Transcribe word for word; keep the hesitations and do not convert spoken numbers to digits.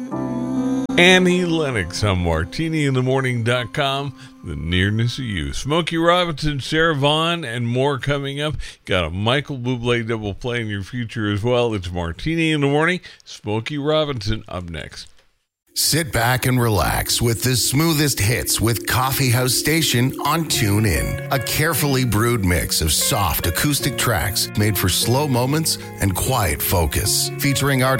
Annie Lennox on martini in the morning dot com. The nearness of you. Smokey Robinson, Sarah Vaughan, and more coming up. Got a Michael Bublé double play in your future as well. It's Martini in the Morning. Smokey Robinson up next. Sit back and relax with the smoothest hits with Coffee House Station on TuneIn. A carefully brewed mix of soft acoustic tracks made for slow moments and quiet focus. Featuring artists